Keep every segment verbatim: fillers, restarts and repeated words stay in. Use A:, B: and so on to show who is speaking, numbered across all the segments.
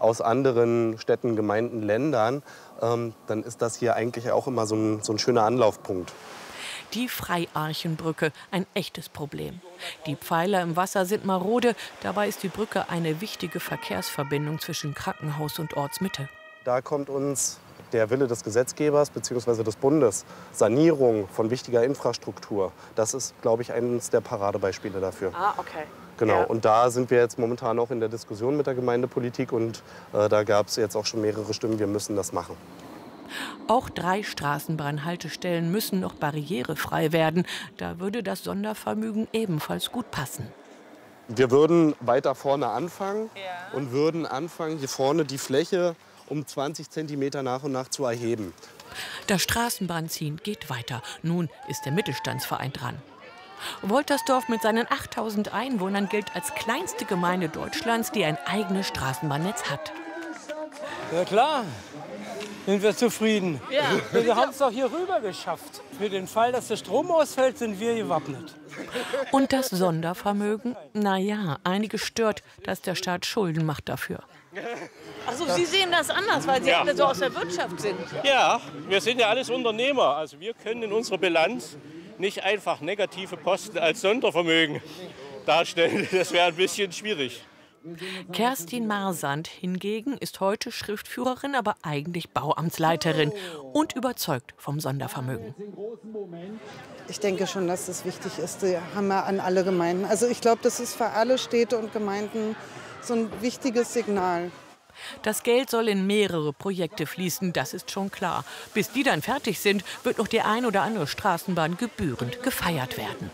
A: aus anderen Städten, Gemeinden, Ländern, ähm, dann ist das hier eigentlich auch immer so ein, so ein schöner Anlaufpunkt.
B: Die Freiarchenbrücke, ein echtes Problem. Die Pfeiler im Wasser sind marode, dabei ist die Brücke eine wichtige Verkehrsverbindung zwischen Krankenhaus und Ortsmitte.
A: Da kommt uns der Wille des Gesetzgebers bzw. des Bundes, Sanierung von wichtiger Infrastruktur. Das ist, glaube ich, eines der Paradebeispiele dafür.
C: Ah, okay.
A: Genau,
C: Ja.
A: und da sind wir jetzt momentan auch in der Diskussion mit der Gemeindepolitik und äh, da gab es jetzt auch schon mehrere Stimmen, wir müssen das machen.
B: Auch drei Straßenbahnhaltestellen müssen noch barrierefrei werden. Da würde das Sondervermögen ebenfalls gut passen.
A: Wir würden weiter vorne anfangen
C: Ja.
A: und würden anfangen, hier vorne die Fläche um zwanzig Zentimeter nach und nach zu erheben.
B: Das Straßenbahnziehen geht weiter. Nun ist der Mittelstandsverein dran. Woltersdorf mit seinen achttausend Einwohnern gilt als kleinste Gemeinde Deutschlands, die ein eigenes Straßenbahnnetz hat.
D: Ja klar, sind wir zufrieden.
C: Ja.
D: Wir haben es doch hier rüber geschafft. Für den Fall, dass der Strom ausfällt, sind wir gewappnet.
B: Und das Sondervermögen? Na ja, einige stört, dass der Staat Schulden macht dafür.
C: Also Sie sehen das anders, weil Sie
E: Ja.
C: alle so aus der Wirtschaft sind.
E: Ja, wir sind ja alles Unternehmer. Also wir können in unserer Bilanz nicht einfach negative Posten als Sondervermögen darstellen. Das wäre ein bisschen schwierig.
B: Kerstin Marsand hingegen ist heute Schriftführerin, aber eigentlich Bauamtsleiterin und überzeugt vom Sondervermögen.
F: Ich denke schon, dass das wichtig ist. Die haben wir an alle Gemeinden. Also ich glaube, das ist für alle Städte und Gemeinden so ein wichtiges Signal.
B: Das Geld soll in mehrere Projekte fließen, das ist schon klar. Bis die dann fertig sind, wird noch die ein oder andere Straßenbahn gebührend gefeiert werden.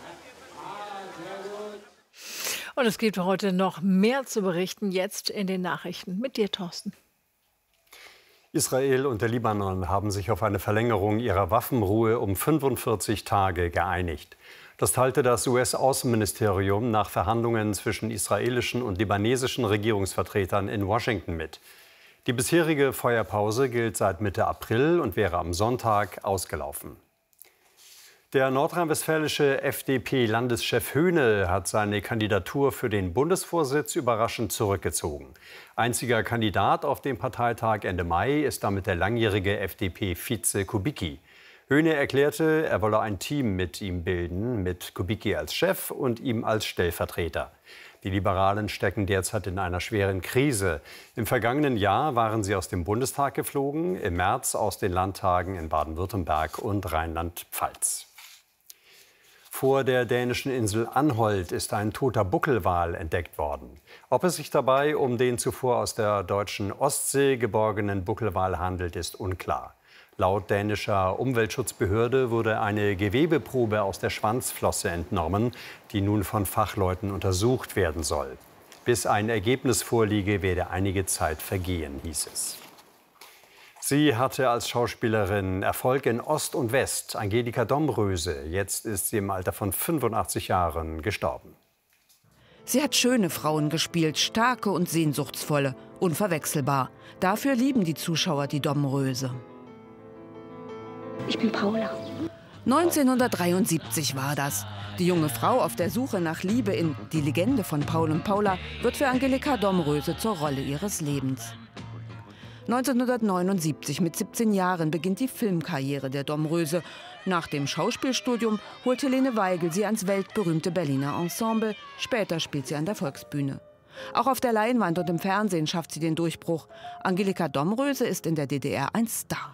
G: Und es gibt heute noch mehr zu berichten, jetzt in den Nachrichten. Mit dir, Thorsten.
H: Israel und der Libanon haben sich auf eine Verlängerung ihrer Waffenruhe um fünfundvierzig Tage geeinigt. Das teilte das U S-Außenministerium nach Verhandlungen zwischen israelischen und libanesischen Regierungsvertretern in Washington mit. Die bisherige Feuerpause gilt seit Mitte April und wäre am Sonntag ausgelaufen. Der nordrhein-westfälische F D P-Landeschef Höhne hat seine Kandidatur für den Bundesvorsitz überraschend zurückgezogen. Einziger Kandidat auf dem Parteitag Ende Mai ist damit der langjährige F D P-Vize Kubicki. Höhne erklärte, er wolle ein Team mit ihm bilden, mit Kubicki als Chef und ihm als Stellvertreter. Die Liberalen stecken derzeit in einer schweren Krise. Im vergangenen Jahr waren sie aus dem Bundestag geflogen, im März aus den Landtagen in Baden-Württemberg und Rheinland-Pfalz. Vor der dänischen Insel Anholt ist ein toter Buckelwal entdeckt worden. Ob es sich dabei um den zuvor aus der deutschen Ostsee geborgenen Buckelwal handelt, ist unklar. Laut dänischer Umweltschutzbehörde wurde eine Gewebeprobe aus der Schwanzflosse entnommen, die nun von Fachleuten untersucht werden soll. Bis ein Ergebnis vorliege, werde einige Zeit vergehen, hieß es. Sie hatte als Schauspielerin Erfolg in Ost und West. Angelika Domröse. Jetzt ist sie im Alter von fünfundachtzig Jahren gestorben.
I: Sie hat schöne Frauen gespielt, starke und sehnsuchtsvolle, unverwechselbar. Dafür lieben die Zuschauer die Domröse.
J: Ich bin Paula.
I: neunzehnhundertdreiundsiebzig war das. Die junge Frau auf der Suche nach Liebe in Die Legende von Paul und Paula wird für Angelika Domröse zur Rolle ihres Lebens. neunzehnhundertneunundsiebzig, mit siebzehn Jahren, beginnt die Filmkarriere der Domröse. Nach dem Schauspielstudium holt Helene Weigel sie ans weltberühmte Berliner Ensemble. Später spielt sie an der Volksbühne. Auch auf der Leinwand und im Fernsehen schafft sie den Durchbruch. Angelika Domröse ist in der D D R ein Star.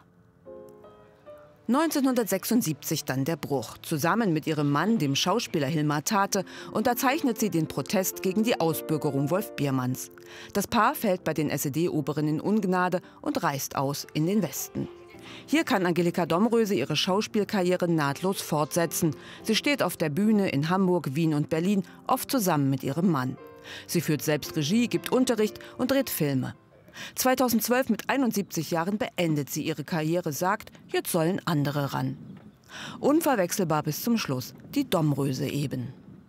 I: neunzehnhundertsechsundsiebzig dann der Bruch. Zusammen mit ihrem Mann, dem Schauspieler Hilmar Tate, unterzeichnet sie den Protest gegen die Ausbürgerung Wolf Biermanns. Das Paar fällt bei den S E D-Oberen in Ungnade und reist aus in den Westen. Hier kann Angelika Domröse ihre Schauspielkarriere nahtlos fortsetzen. Sie steht auf der Bühne in Hamburg, Wien und Berlin, oft zusammen mit ihrem Mann. Sie führt selbst Regie, gibt Unterricht und dreht Filme. zweitausendzwölf mit einundsiebzig Jahren beendet sie ihre Karriere, sagt, jetzt sollen andere ran. Unverwechselbar bis zum Schluss, die Domröse eben.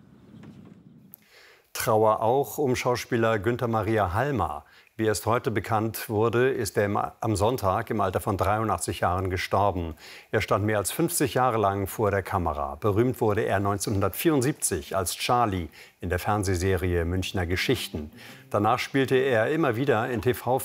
H: Trauer auch um Schauspieler Günther Maria Halmer. Wie erst heute bekannt wurde, ist er am Sonntag im Alter von dreiundachtzig Jahren gestorben. Er stand mehr als fünfzig Jahre lang vor der Kamera. Berühmt wurde er neunzehnhundertvierundsiebzig als Charlie in der Fernsehserie Münchner Geschichten. Danach spielte er immer wieder in T V